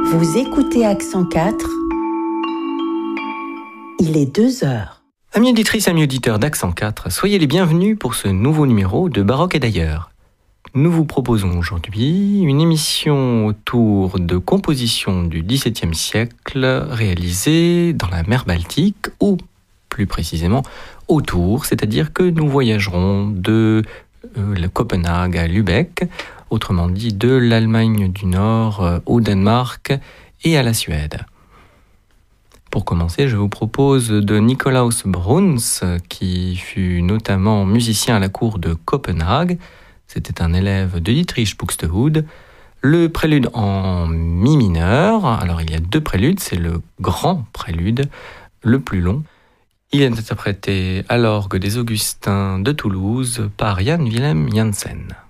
Vous écoutez Accent 4, il est 2 heures. Amis auditrices, amis auditeurs d'Accent 4, soyez les bienvenus pour ce nouveau numéro de Baroque et d'ailleurs. Nous vous proposons aujourd'hui une émission autour de compositions du XVIIe siècle réalisées dans la mer Baltique, ou plus précisément autour, c'est-à-dire que nous voyagerons de Copenhague à Lübeck, autrement dit de l'Allemagne du Nord au Danemark et à la Suède. Pour commencer, je vous propose de Nicolaus Bruhns, qui fut notamment musicien à la cour de Copenhague. C'était un élève de Dietrich Buxtehude. Le prélude en mi mineur. Alors il y a 2 préludes, c'est le grand prélude, le plus long. Il est interprété à l'orgue des Augustins de Toulouse par Jan Willem Jansen.